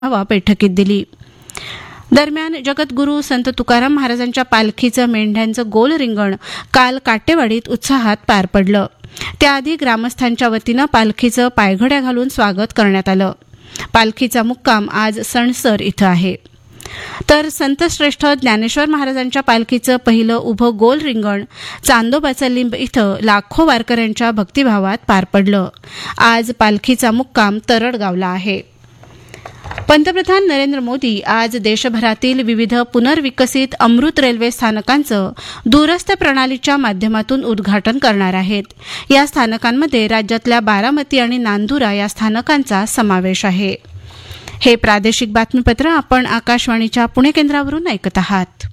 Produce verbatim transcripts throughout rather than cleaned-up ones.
हवा बैठकीत दिली. दरम्यान जगद्गुरू संत तुकाराम महाराजांच्या पालखीचं मेंढ्यांचं गोल रिंगण काल काटेवाडीत उत्साहात पार पडलं. त्याआधी ग्रामस्थांच्या वतीनं पालखीचं पायघड्या घालून स्वागत करण्यात आलं. पालखीचा मुक्काम आज सणसर इथं आहे. तर संतश्रेष्ठ ज्ञानेश्वर महाराजांच्या पालखीचं पहिलं उभं गोल रिंगण चांदोबाचा लिंब इथं लाखो वारकऱ्यांच्या भक्तिभावात पार पडलं. आज पालखीचा मुक्काम तरडगावला आहे. पंतप्रधान नरेंद्र मोदी आज देशभरातील विविध पुनर्विकसित अमृत रेल्वे स्थानकांचं दूरस्थ प्रणालीच्या माध्यमातून उद्घाटन करणार आहेत. या स्थानकांमध्ये राज्यातल्या बारामती आणि नांदुरा या स्थानकांचा समावेश आहे. हे प्रादेशिक बातमीपत्र आपण आकाशवाणीच्या पुणे केंद्रावरून ऐकत आहात.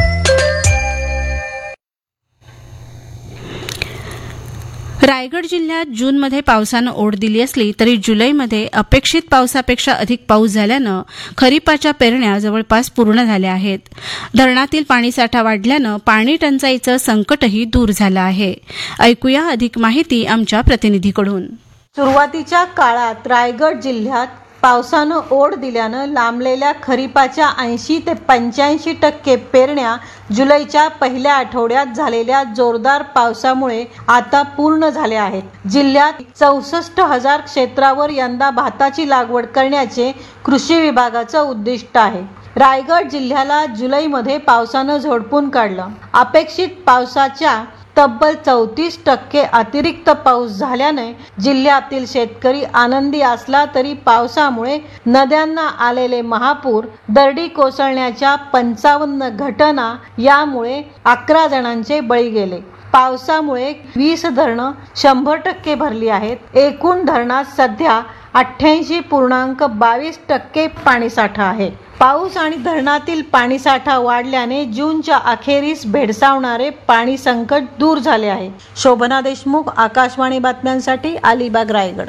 रायगड जिल्ह्यात जूनमध्ये पावसानं ओढ दिली असली तरी जुलैमध्ये अपेक्षित पावसापेक्षा अधिक पाऊस झाल्यानं खरीपाच्या पेरण्या जवळपास पूर्ण झाल्या आहेत. धरणातील पाणीसाठा वाढल्यानं पाणी टंचाईचं संकटही दूर झालं आहे. ऐकूया अधिक माहिती आमच्या प्रतिनिधीकडून. सुरुवातीच्या काळात रायगड जिल्ह्यात पावसानं ओढ दिल्यानं लांबलेल्या खरीपाच्या ऐंशी ते पंच्याऐंशी टक्के पेरण्या जुलैच्या पहिल्या आठवड्यात झालेल्या जोरदार पावसामुळे आता पूर्ण झाल्या आहेत. जिल्ह्यात चौसष्ट हजार क्षेत्रावर यंदा भाताची लागवड करण्याचे कृषी विभागाचं उद्दिष्ट आहे. रायगड जिल्ह्याला जुलैमध्ये पावसानं झोडपून काढलं. अपेक्षित पावसाच्या तब्बल चौतीस टक्के अतिरिक्त पाऊस झाल्याने जिल्ह्यातील शेतकरी आनंदी असला तरी पावसामुळे नद्यांना आलेले महापूर, दरडी कोसळण्याच्या पंचावन्न घटना यामुळे अकरा जणांचे बळी गेले. पावसामुळे वीस धरणं शंभर टक्के भरली आहेत. एकूण धरणात सध्या अठ्ठ्याऐंशी पूर्णांक बावीस टक्के पाणीसाठा आहे. पाऊस आणि धरणातील पाणीसाठा वाढल्याने जूनच्या अखेरीस भेडसावणारे पाणी संकट दूर झाले आहे. शोभना देशमुख, आकाशवाणी बातम्यांसाठी अलिबाग, रायगड.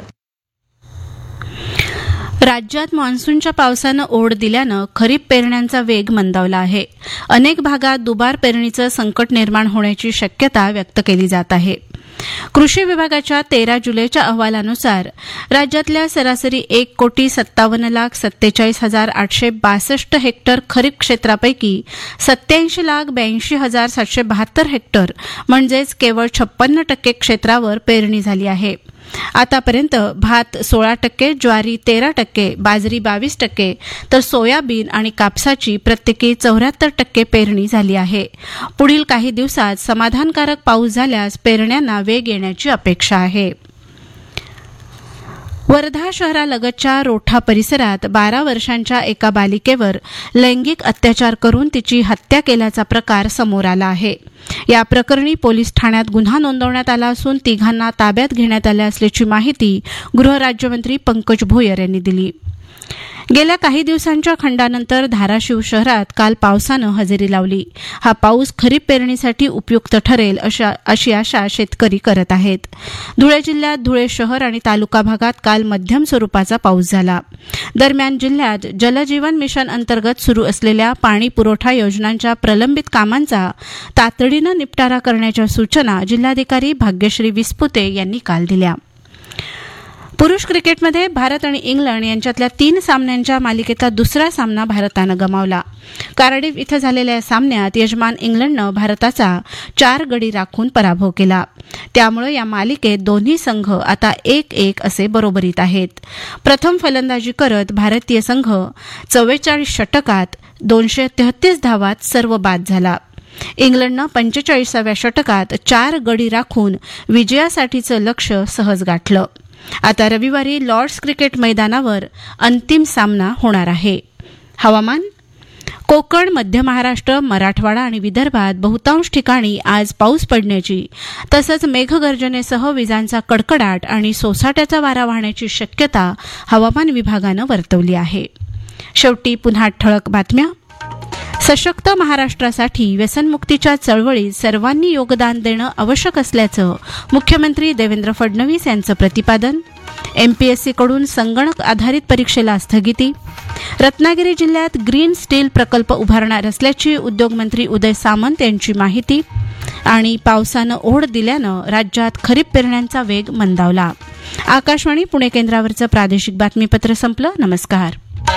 राज्यात मान्सूनच्या पावसानं ओढ दिल्यानं खरीप पेरण्यांचा वेग मंदावला आहे. अनेक भागात दुबार पेरणीचं संकट निर्माण होण्याची शक्यता व्यक्त केली जात आहे. कृषी विभागाच्या तेरा जुलैच्या अहवालानुसार राज्यातल्या सरासरी एक कोटी सत्तावन्न लाख सत्तेचाळीस हजार आठशे बासष्ट हेक्टर खरीप क्षेत्रापैकी सत्याऐंशी लाख ब्याऐंशी हजार सातशे बहात्तर हेक्टर म्हणजेच केवळ छप्पन्न टक्के क्षेत्रावर पेरणी झाली आहे. आतापर्यंत भात सोळा टक्के, ज्वारी तेरा टक्के, बाजरी बावीस टक्के तर सोयाबीन आणि कापसाची प्रत्येकी चौऱ्याहत्तर टक्के पेरणी झाली आहे. पुढील काही दिवसात समाधानकारक पाऊस झाल्यास पेरण्यांना वेग येण्याची अपेक्षा आहे. वर्धा शहरालगतच्या रोठा परिसरात बारा वर्षांच्या एका बालिकेवर लैंगिक अत्याचार करून तिची हत्या केल्याचा प्रकार समोर आला आहे. या प्रकरणी पोलीस ठाण्यात गुन्हा नोंदवण्यात आला असून तिघांना ताब्यात घेण्यात आले असल्याची माहिती गृहराज्यमंत्री पंकज भोयर यांनी दिली. गेल्या काही दिवसांच्या खंडानंतर धाराशिव शहरात काल पावसानं हजेरी लावली. हा पाऊस खरीप पेरणीसाठी उपयुक्त ठरेल अशी आशा शेतकरी करत आहेत. धुळे जिल्ह्यात धुळे शहर आणि तालुका भागात काल मध्यम स्वरूपाचा पाऊस झाला. दरम्यान जिल्ह्यात जलजीवन मिशन अंतर्गत सुरू असलेल्या पाणी पुरवठा योजनांच्या प्रलंबित कामांचा तातडीनं निपटारा करण्याच्या सूचना जिल्हाधिकारी भाग्यश्री विस्पुते यांनी काल दिल्या. पुरुष क्रिकेटमध्ये भारत आणि इंग्लंड यांच्यातल्या तीन सामन्यांच्या मालिकेचा दुसरा सामना भारतानं गमावला. कार्डिफ इथं झालेल्या सामन्यात यजमान इंग्लंडनं भारताचा चार गडी राखून पराभव केला. त्यामुळे या मालिकेत दोन्ही संघ आता एक एक असे बरोबरीत आहेत. प्रथम फलंदाजी करत भारतीय संघ चव्वेचाळीस षटकात दोनशे तेहतीस धावात सर्व बाद झाला. इंग्लंडनं पंचेचाळीसाव्या षटकात चार गडी राखून विजयासाठीचं लक्ष्य सहज गाठलं. आता रविवारी लॉर्ड्स क्रिकेट मैदानावर अंतिम सामना होणार आहे. हवामान. कोकण, मध्य महाराष्ट्र, मराठवाडा आणि विदर्भात बहुतांश ठिकाणी आज पाऊस पडण्याची तसंच मेघगर्जनेसह विजांचा कडकडाट आणि सोसाट्याचा वारा वाहण्याची शक्यता हवामान विभागानं वर्तवली आहे. शेवटी पुन्हा ठळक बातम्या. सशक्त महाराष्ट्रासाठी व्यसनमुक्तीच्या चळवळीत सर्वांनी योगदान देणं आवश्यक असल्याचं मुख्यमंत्री देवेंद्र फडणवीस यांचं प्रतिपादन. एमपीएससीकडून संगणक आधारित परीक्षेला स्थगिती. रत्नागिरी जिल्ह्यात ग्रीन स्टील प्रकल्प उभारणार असल्याची उद्योगमंत्री उदय सामंत यांची माहिती. आणि पावसानं ओढ दिल्यानं राज्यात खरीप पेरण्यांचा वेग मंदावला. आकाशवाणी पुणे केंद्रावरचं प्रादेशिक बातमीपत्र संपलं. नमस्कार.